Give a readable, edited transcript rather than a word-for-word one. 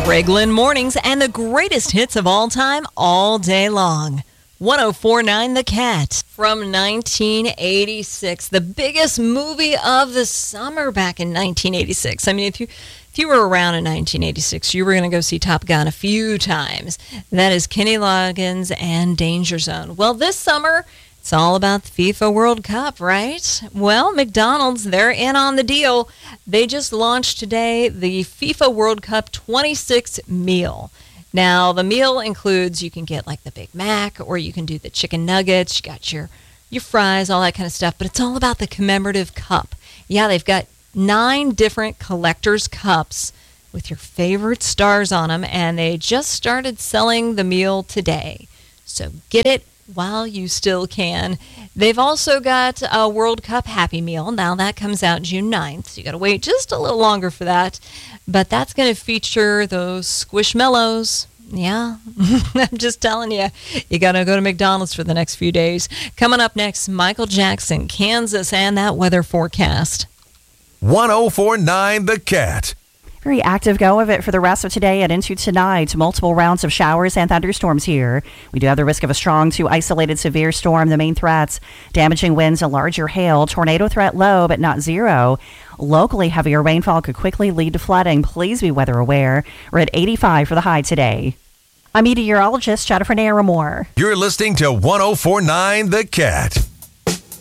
Greg Lynn Mornings and the greatest hits of all time, all day long. 104.9 The Cat from 1986, the biggest movie of the summer back in 1986. I mean, if you were around in 1986, you were going to go see Top Gun a few times. That is Kenny Loggins and Danger Zone. Well, this summer, it's all about the FIFA World Cup, right? Well, McDonald's, they're in on the deal. They just launched today the FIFA World Cup 26 meal. Now, the meal includes, you can get like the Big Mac, or you can do the chicken nuggets. You got your fries, all that kind of stuff. But it's all about the commemorative cup. Yeah, they've got 9 different collector's cups with your favorite stars on them, and they just started selling the meal today. So get it while you still can. They've also got a World Cup Happy Meal. Now that comes out June 9th, so you got to wait just a little longer for that. But that's going to feature those Squishmallows. Yeah, I'm just telling you, you got to go to McDonald's for the next few days. Coming up next, Michael Jackson, Kansas, and that weather forecast. 104.9 The Cat. Very active go of it for the rest of today and into tonight. Multiple rounds of showers and thunderstorms here. We do have the risk of a strong to isolated severe storm. The main threats, damaging winds and larger hail. Tornado threat low, but not zero. Locally, heavier rainfall could quickly lead to flooding. Please be weather aware. We're at 85 for the high today. I'm meteorologist Jennifer Naramore. You're listening to 104.9 The Cat.